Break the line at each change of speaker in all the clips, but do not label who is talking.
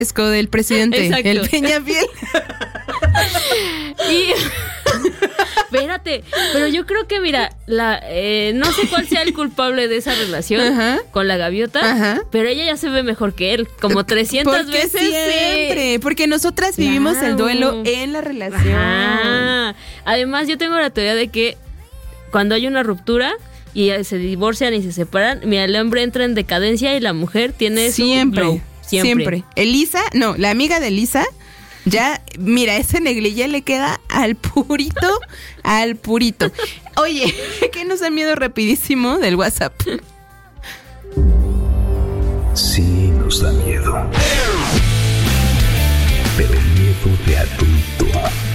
refresco del presidente,
Exacto.
el Peñafiel.
Y espérate, pero yo creo que mira, no sé cuál sea el culpable de esa relación con la gaviota, pero ella ya se ve mejor que él, como 300
porque
veces.
Siempre, porque nosotras vivimos el duelo en la relación.
Además, yo tengo la teoría de que cuando hay una ruptura y se divorcian y se separan, mira, el hombre entra en decadencia y la mujer tiene
siempre,
su glow. Siempre.
Elisa, no, la amiga de Elisa, ya, mira, ese negligé le queda al purito. Oye, ¿qué nos da miedo rapidísimo del WhatsApp?
Sí, nos da miedo. Pero miedo de adulto.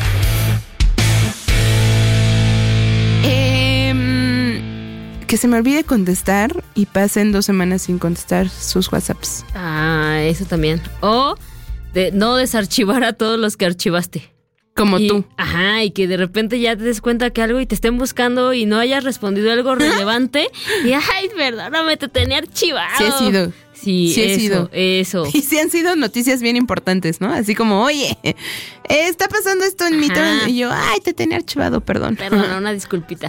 Que se me olvide contestar y pasen 2 semanas sin contestar sus WhatsApps.
Eso también. O de no desarchivar a todos los que archivaste.
Como tú.
Y que de repente ya te des cuenta que algo y te estén buscando y no hayas respondido algo relevante. Y perdóname, te tenía archivado.
Sí he sido.
Sí he sido. Eso.
Y sí han sido noticias bien importantes, ¿no? Así como, oye, está pasando esto en mi trono. Y yo, te tenía archivado, perdón.
Perdona, una disculpita.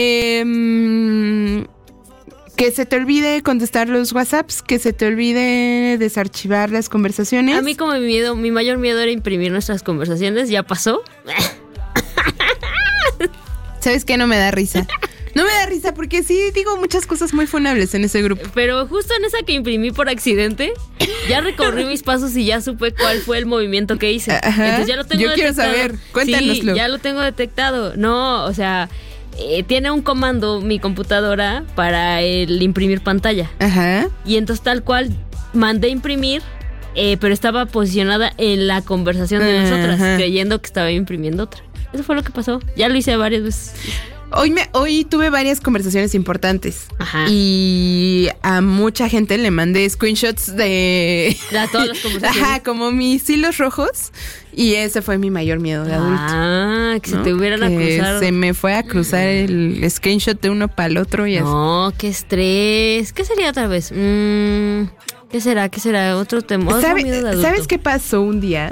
Que se te olvide contestar los WhatsApps, que se te olvide desarchivar las conversaciones.
A mí como mi mayor miedo era imprimir nuestras conversaciones, ya pasó.
¿Sabes qué? No me da risa. No me da risa porque sí digo muchas cosas muy funables en ese grupo.
Pero justo en esa que imprimí por accidente, ya recorrí mis pasos y ya supe cuál fue el movimiento que hice. Entonces ya lo tengo detectado.
Yo quiero saber, cuéntanoslo.
Sí, ya lo tengo detectado. No, o sea, tiene un comando mi computadora para el imprimir pantalla. Y entonces tal cual mandé imprimir, pero estaba posicionada en la conversación de nosotras, creyendo que estaba imprimiendo otra. Eso fue lo que pasó. Ya lo hice varias veces.
Hoy tuve varias conversaciones importantes. Y a mucha gente le mandé screenshots de
todas las conversaciones.
Como mis hilos rojos. Y ese fue mi mayor miedo de adulto.
Que se te hubieran acusado.
Se me fue a cruzar el screenshot de uno para el otro y así.
No, qué estrés. ¿Qué sería otra vez? ¿Qué será? Otro tema.
¿Sabes qué pasó un día?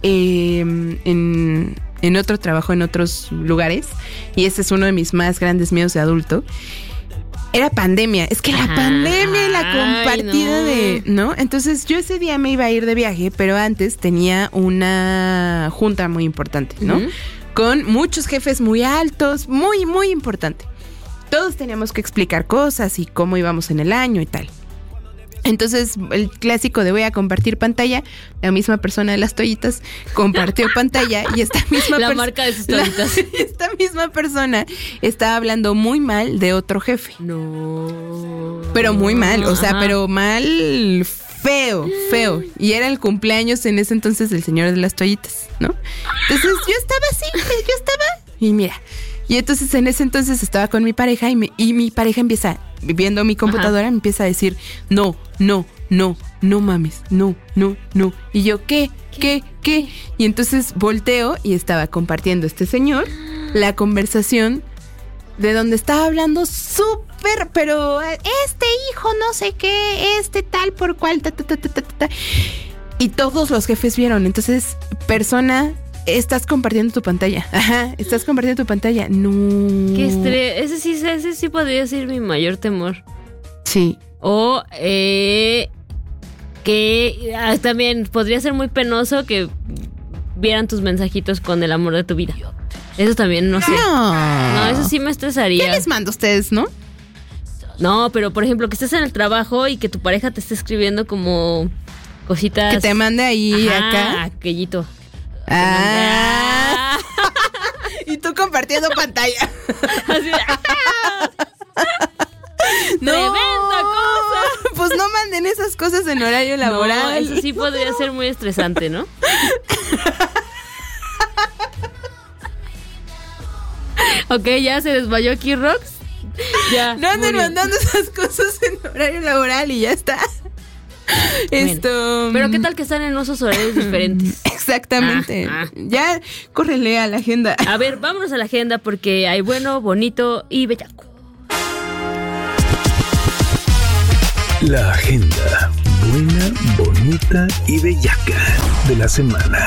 En otro trabajo, en otros lugares, y ese es uno de mis más grandes miedos de adulto. Era pandemia. Es que la pandemia y la compartida ¿no? Entonces yo ese día me iba a ir de viaje, pero antes tenía una junta muy importante, ¿no? Con muchos jefes muy altos, muy, muy importante. Todos teníamos que explicar cosas y cómo íbamos en el año y tal. Entonces, el clásico de voy a compartir pantalla, la misma persona de las toallitas compartió pantalla y esta misma
la marca de sus toallitas.
Esta misma persona estaba hablando muy mal de otro jefe.
No.
Pero muy mal, o sea, pero mal feo. Y era el cumpleaños en ese entonces del señor de las toallitas, ¿no? Entonces, yo estaba y mira, y entonces en ese entonces estaba con mi pareja y mi pareja empieza, viendo mi computadora, me empieza a decir, no mames, no. Y yo, ¿qué? Y entonces volteo y estaba compartiendo este señor la conversación de donde estaba hablando súper, pero este hijo no sé qué, tal por cual, y todos los jefes vieron. Entonces, persona... Estás compartiendo tu pantalla. Estás compartiendo tu pantalla. No.
Qué estrés. Ese sí podría ser mi mayor temor.
Sí.
O que también podría ser muy penoso que vieran tus mensajitos con el amor de tu vida. Eso también no sé. No, eso sí me estresaría.
¿Qué les mando a ustedes, no?
No, pero por ejemplo, que estés en el trabajo y que tu pareja te esté escribiendo como cositas.
Que te mande ahí acá.
Aquellito.
Y tú compartiendo pantalla.
Así de, ¡tremenda cosa!
Pues no manden esas cosas en horario laboral.
No, eso sí podría ser muy estresante, ¿no? Ok, ya se desmayó aquí Rox. Ya.
No anden mandando esas cosas en horario laboral y ya está.
Bueno, pero qué tal que están en usos horarios diferentes.
Exactamente. Ya córrele a la agenda.
A ver, vámonos a la agenda porque hay bueno, bonito y bellaco.
La agenda buena, bonita y bellaca de la semana.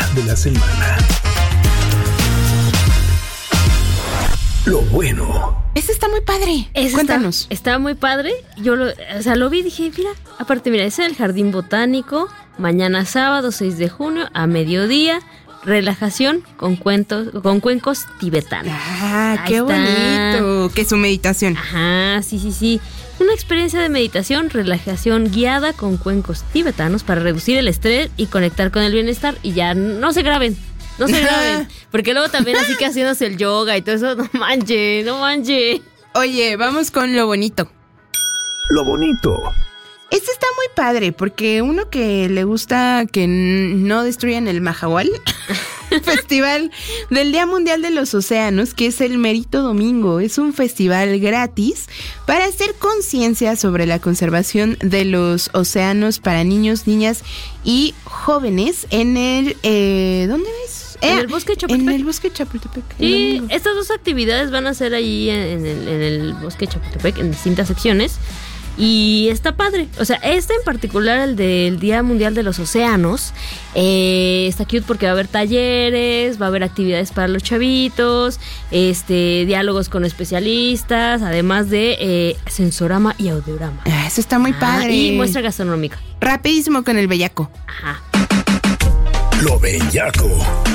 Lo bueno.
Ese está muy padre. Cuéntanos.
Está muy padre. Yo lo vi y dije, mira, aparte, mira, es en el Jardín Botánico, mañana sábado 6 de junio a mediodía. Relajación con cuencos tibetanos.
Ah, qué bonito. Que su meditación.
Ajá, sí. Una experiencia de meditación, relajación guiada con cuencos tibetanos para reducir el estrés y conectar con el bienestar. Y ya no se graben. Porque luego también así que haciéndose el yoga y todo eso, no manche.
Oye, vamos con lo bonito.
Lo bonito.
Este está muy padre, porque uno que le gusta que no destruyan el Mahahual, Festival del Día Mundial de los Océanos, que es el Merito Domingo. Es un festival gratis para hacer conciencia sobre la conservación de los océanos para niños, niñas y jóvenes en el... ¿dónde ves?
En el Bosque de Chapultepec.
En el Bosque de Chapultepec.
Y estas dos actividades van a ser ahí en el Bosque de Chapultepec, en distintas secciones. Y está padre. O sea, este en particular, el del Día Mundial de los Océanos, está cute porque va a haber talleres, va a haber actividades para los chavitos, diálogos con especialistas, además de sensorama y audiorama.
Eso está muy padre.
Y muestra gastronómica.
Rapidísimo con el bellaco.
Ajá.
Lo bellaco.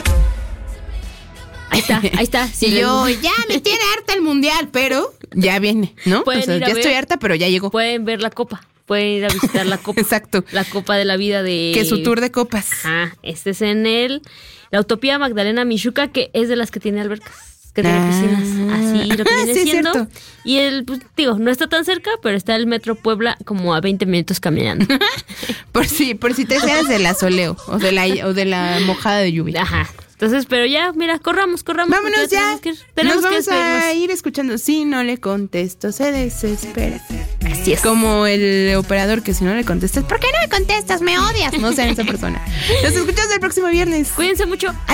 Ahí está. Sí,
y yo, ya me tiene harta el mundial, pero ya viene, ¿no?
O sea,
ya estoy harta, pero ya llegó.
Pueden ver la copa, pueden ir a visitar la copa.
Exacto.
La copa de la vida de...
Que es su tour de copas.
Ajá, este es en la Utopía Magdalena Michuca, que es de las que tiene albercas, que tiene piscinas. Así lo que viene siendo.
Cierto.
Y no está tan cerca, pero está el Metro Puebla como a 20 minutos caminando.
por si te seas del asoleo o de la mojada de lluvia.
Ajá. Entonces, pero ya, mira, corramos.
Vámonos ya.
Tenemos
Nos
que
vamos a ir escuchando. Si no le contesto, se desespera.
Así es.
Como el operador que si no le contestas, ¿por qué no me contestas? Me odias. No sean esa persona. Nos escuchamos el próximo viernes.
Cuídense mucho.